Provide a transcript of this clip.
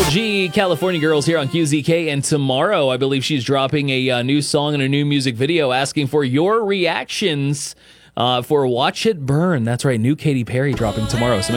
G, California Girls here on QZK, and tomorrow I believe she's dropping a new song and a new music video asking for your reactions for Watch It Burn. That's right, new Katy Perry dropping tomorrow. So